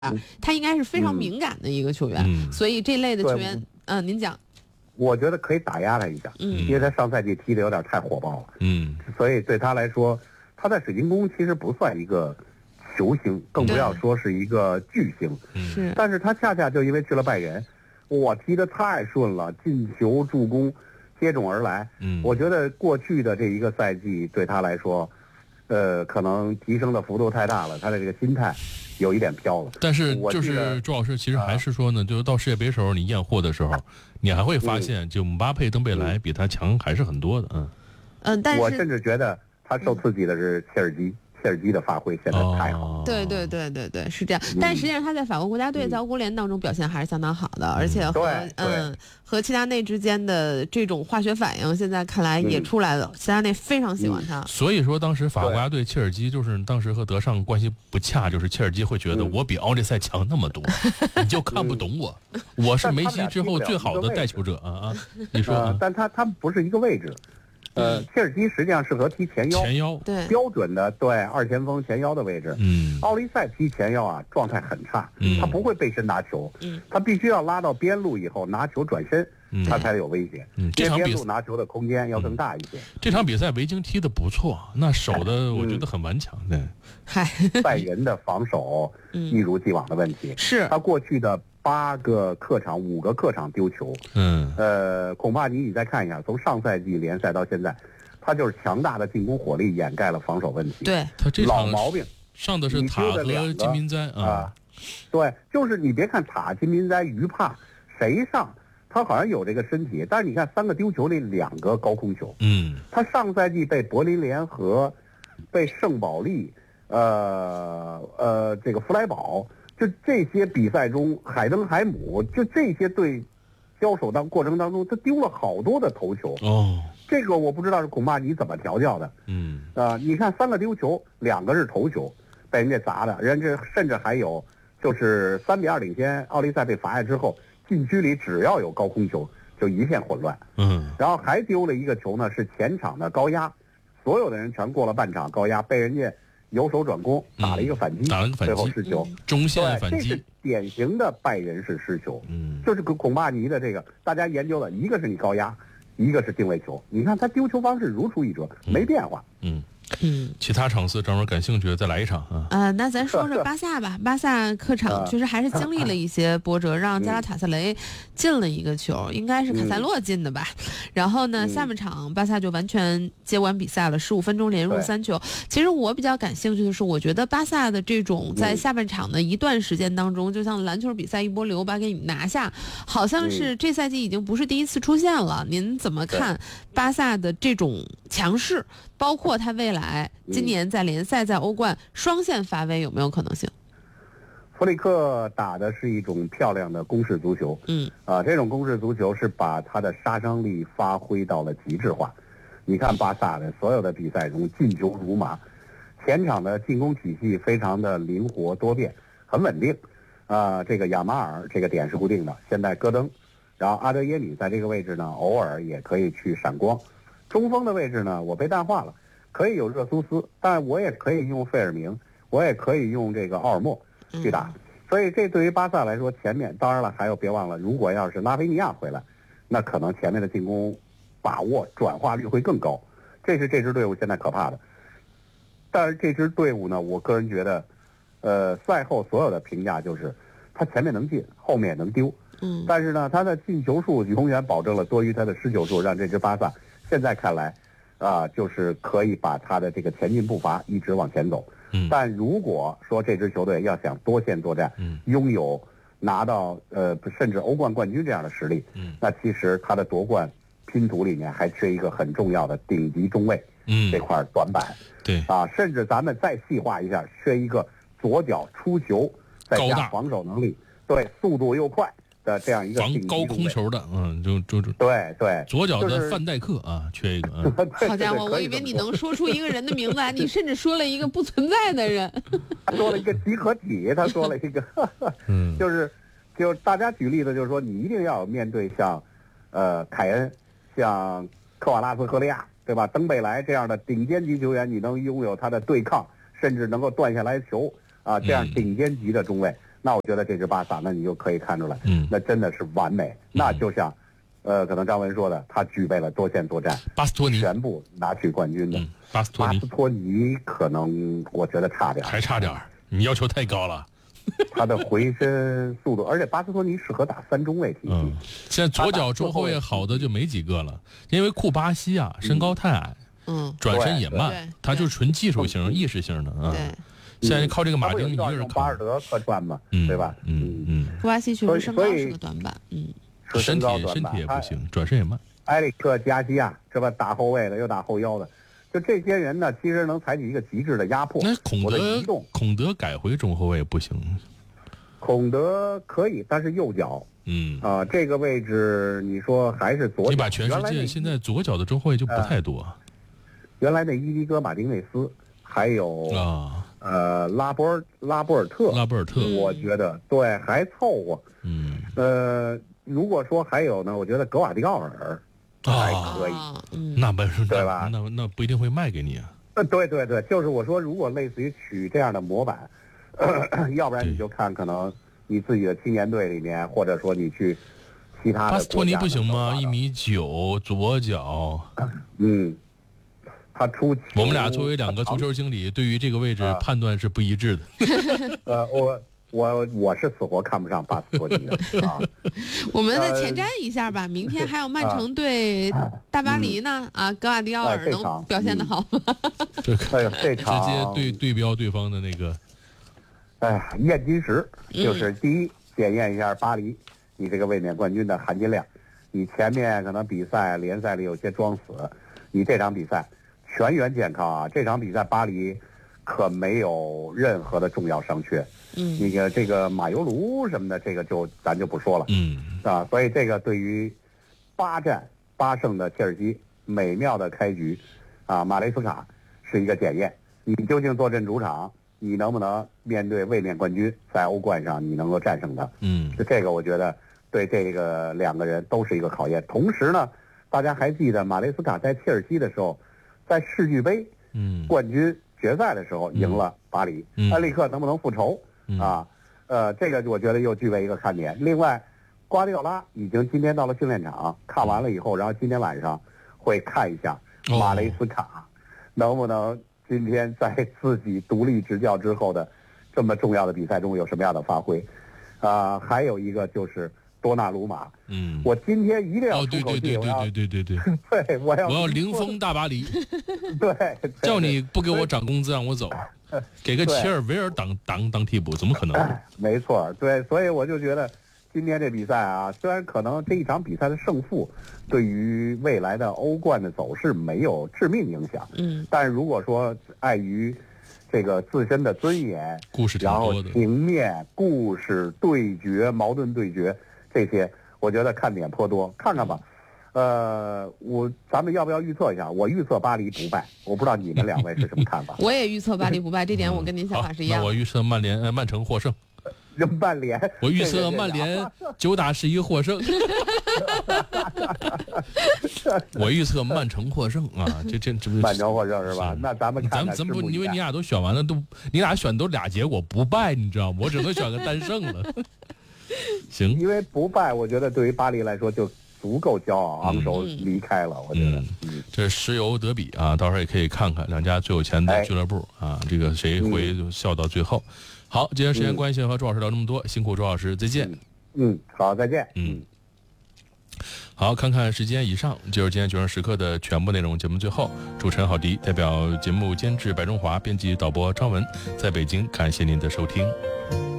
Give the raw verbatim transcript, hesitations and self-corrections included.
啊，他应该是非常敏感的一个球员， 嗯、 所以这类的球员，嗯、呃，您讲， 我觉得可以打压他一下， 嗯， 因为他上赛季踢得有点太火爆了， 嗯， 所以对他来说，他在水晶宫其实不算一个球星，更不要说是一个巨星， 是， 但是他恰恰就因为去了拜仁，哇，踢得太顺了，进球助攻接踵而来， 嗯， 我觉得过去的这一个赛季对他来说，呃，可能提升的幅度太大了，他的这个心态有一点飘了。 但是就是朱老师，其实还是说呢，啊、就是到世界杯时候你验货的时候，你还会发现，就姆巴佩、登贝莱比他强还是很多的，嗯嗯，但是我甚至觉得他受刺激的是切尔基。切尔基的发挥现在太好， 哦、 对对对对对，是这样。但实际上他在法国国家队在欧国联当中表现还是相当好的，嗯、而且和嗯和齐达内之间的这种化学反应，现在看来也出来了。嗯、齐达内非常喜欢他， 嗯、所以说当时法国国家队切尔基就是当时和德尚关系不恰，就是切尔基会觉得我比奥利赛强那么多，嗯、你就看不懂我，嗯、我是梅西之后最好的带球者啊啊！你说， 呃，但他他们不是一个位置。呃，切尔基实际上适合踢前腰， 前腰对标准的对二前锋前腰的位置。 嗯， 奥利赛踢前腰啊，状态很差， 嗯， 他不会背身拿球， 嗯， 他必须要拉到边路以后拿球转身， 嗯， 他才有威胁。 嗯，这场比赛拿球的空间要更大一些。 嗯、这场比赛维京踢得不错，那守的我觉得很顽强的。 嗨、 嗯，拜仁的防守一如既往的问题， 是他过去的八个客场五个客场丢球， 嗯， 呃，恐怕你你再看一下，从上赛季联赛到现在。他就是强大的进攻火力掩盖了防守问题。 对， 他这场老毛病上的是塔和金民哉啊、 呃。对，就是你别看塔、金民哉、于帕谁上，他好像有这个身体，但是你看三个丢球里两个高空球。 嗯， 他上赛季被柏林联合、被圣保利、呃呃这个弗莱堡，就这些比赛中，海登海姆就这些队交手当过程当中，他丢了好多的头球。 哦。 这个我不知道是恐怕你怎么调教的， 嗯， 啊、呃，你看三个丢球，两个是头球，被人家砸的，人家甚至还有就是三比二领先，奥利赛被罚下之后，禁区里只要有高空球就一片混乱， 嗯， 然后还丢了一个球呢，是前场的高压，所有的人全过了半场高压，被人家由守转攻打了一个反击， 嗯、打了个反击， 最后失球， 中线反击， 这是典型的拜仁式失球， 嗯， 就是孔帕尼的这个大家研究的，一个是你高压。一个是定位球，你看他丢球方式如出一辙，没变化。 嗯嗯，其他场次，张文感兴趣的再来一场啊。 呃，那咱说说巴萨吧。巴萨客场确实还是经历了一些波折，让加拉塔萨雷进了一个球，应该是卡塞洛进的吧。然后呢，下半场巴萨就完全接完比赛了，十五分钟连入三球。其实我比较感兴趣的是，我觉得巴萨的这种在下半场的一段时间当中，就像篮球比赛一波流把给你拿下，好像是这赛季已经不是第一次出现了。您怎么看巴萨的这种强势？包括他未来今年在联赛、在欧冠双线发威有没有可能性？ 弗里克打的是一种漂亮的攻势足球， 嗯， 啊，这种攻势足球是把他的杀伤力发挥到了极致化。你看巴萨的所有的比赛中进球如麻，前场的进攻体系非常的灵活多变，很稳定。啊，这个亚马尔这个点是固定的，现在戈登，然后阿德耶里在这个位置呢，偶尔也可以去闪光。中锋的位置呢，我被淡化了，可以有热苏斯，但我也可以用费尔明，我也可以用这个奥尔莫去打。嗯、所以这对于巴萨来说，前面当然了，还有别忘了，如果要是拉菲尼亚回来，那可能前面的进攻把握转化率会更高。这是这支队伍现在可怕的。但是这支队伍呢，我个人觉得，呃，赛后所有的评价就是他前面能进，后面也能丢。 嗯。 但是呢，他的进球数永远保证了多于他的失球数，让这支巴萨。现在看来，啊、呃，就是可以把他的这个前进步伐一直往前走。 嗯， 但如果说这支球队要想多线作战， 嗯， 拥有拿到呃甚至欧冠冠军这样的实力， 嗯， 那其实他的夺冠拼图里面还缺一个很重要的顶级中卫， 嗯， 这块短板。 对啊，甚至咱们再细化一下，缺一个左脚出球，再加防守能力，对，速度又快。的这样一个防高空球的，嗯，就就就对对， 左脚的范戴克啊，缺一个。嗯、 好家伙，我以为你能说出一个人的名字来，你甚至说了一个不存在的人。 他说了一个集合体，他说了一个， 嗯， 就是就大家举例子，就是说你一定要面对像，呃，凯恩、像科瓦拉斯赫利亚，对吧？登贝莱这样的顶尖级球员，你能拥有他的对抗，甚至能够断下来球啊，这样顶尖级的中卫。嗯那我觉得这支巴萨，那你就可以看出来， 嗯， 那真的是完美。那就像，呃，可能张文说的，他具备了多线作战， 巴斯托尼全部拿取冠军的。 嗯，巴斯托尼， 巴斯托尼可能我觉得差点， 还差点，你要求太高了。 他的回身速度，而且巴斯托尼适合打三中卫体系。 嗯，现在左脚中后卫好的就没几个了，因为库巴西啊身高太矮， 嗯， 转身也慢，他就是纯技术型、意识型的啊。 对， 现在靠这个马丁一个人巴尔德客串嘛，对吧？ 嗯嗯。 库巴西确实身高是个短板，嗯， 身体身体也不行，转身也慢。 埃里克加西亚是吧？打后卫的又打后腰的。就这些人呢，其实能采取一个极致的压迫。 那孔德，孔德改回中后卫不行。 孔德可以，但是右脚。 嗯啊、呃，这个位置你说还是左脚。 你把全世界现在左脚的中后卫就不太多。 呃、原来的伊迪戈·马丁内斯，还有啊呃拉波尔拉波尔特， 拉波尔特， 我觉得对还凑合。 嗯。 呃，如果说还有呢，我觉得格瓦迪奥尔。还可以， 啊嗯、那不是对吧？ 那那不一定会卖给你啊。 呃，对对对，就是我说，如果类似于取这样的模板，呃、要不然你就看可能你自己的青年队里面，或者说你去其他的。 巴斯托尼不行吗？一米九，左脚。 嗯，他出。 我们俩作为两个足球经理，对于这个位置判断是不一致的。 呃，我。我我是死活看不上巴斯托尼的啊！ 我们再前瞻一下吧，明天还有曼城对大巴黎呢啊，格瓦迪奥尔能表现得好吗？ 这哎呦，这场直接对对标对方的那个， 哎呀，验金石就是第一检验一下巴黎你这个卫冕冠军的含金量。你前面可能比赛联赛里有些装死，你这场比赛全员健康啊！这场比赛巴黎可没有任何的重要伤缺。 嗯， 那个这个马尤卢什么的，这个就咱就不说了。 嗯， 啊，所以这个对于八战八胜的切尔西美妙的开局，啊，马雷斯卡是一个检验。你究竟坐镇主场，你能不能面对卫冕冠军，在欧冠上你能够战胜他？ 嗯， 就这个我觉得对这个两个人都是一个考验。同时呢，大家还记得马雷斯卡在切尔西的时候，在世俱杯嗯冠军决赛的时候赢了巴黎， 嗯、 埃里克能不能复仇？啊，呃，这个我觉得又具备一个看点。另外，瓜迪奥拉已经今天到了训练场，看完了以后，然后今天晚上会看一下马雷斯卡、哦、能不能今天在自己独立执教之后的这么重要的比赛中有什么样的发挥。啊、呃，还有一个就是多纳鲁马， 嗯， 我今天一定要出口气， 哦，对对对对对对对对，对，我要我要零封大巴黎， 对， 叫你不给我涨工资让我走。给个切尔维尔当当当替补，怎么可能？ 没错，对，所以我就觉得今天这比赛啊，虽然可能这一场比赛的胜负对于未来的欧冠的走势没有致命影响， 嗯， 但如果说碍于这个自身的尊严， 故事挺多的， 然后情面、故事、对决、矛盾对决这些，我觉得看点颇多，看看吧。呃，我咱们要不要预测一下？我预测巴黎不败，我不知道你们两位是什么看法。 我也预测巴黎不败，这点我跟您想法是一样的。 那我预测曼联呃曼城获胜。 曼联， 我预测曼联九打十一获胜。我预测曼城获胜啊！这这这不曼城获胜是吧？那咱们看咱们咱们不，因为你俩都选完了，都你俩选都俩结果不败，你知道吗？我只能选个单胜了。行， 因为不败，我觉得对于巴黎来说就足够骄傲，昂首离开了。我觉得， 嗯，这石油德比啊，到时候也可以看看两家最有钱的俱乐部啊，这个谁会笑到最后。好，今天时间关系和周老师聊这么多，辛苦周老师，再见。 嗯，好，再见。 嗯，好，看看时间以上，就是今天九点时刻的全部内容。节目最后，主持人郝迪代表节目监制白中华、编辑导播张文，在北京感谢您的收听。